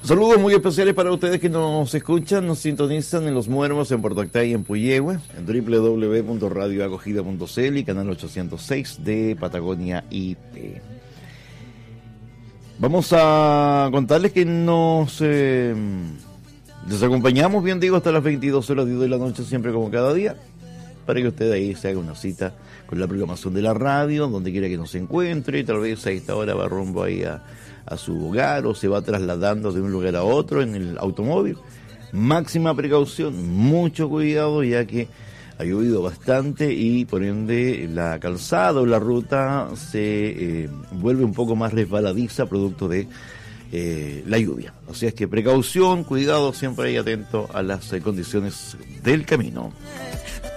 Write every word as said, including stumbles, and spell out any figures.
Saludos muy especiales para ustedes que nos escuchan, nos sintonizan en Los Muermos, en Puerto Octay y en Puyehue, en doble u doble u doble u punto radio acogida punto c l y canal ochocientos seis de Patagonia I P. Vamos a contarles que nos eh, les acompañamos, bien digo, hasta las veintidós horas de la noche, siempre como cada día, para que usted ahí se haga una cita con la programación de la radio, donde quiera que nos encuentre, tal vez a esta hora va rumbo ahí a a su hogar o se va trasladando de un lugar a otro en el automóvil. Máxima precaución, mucho cuidado, ya que ha llovido bastante y por ende la calzada o la ruta se eh, vuelve un poco más resbaladiza producto de eh, la lluvia. O sea, es que precaución, cuidado, siempre ahí atento a las eh, condiciones del camino.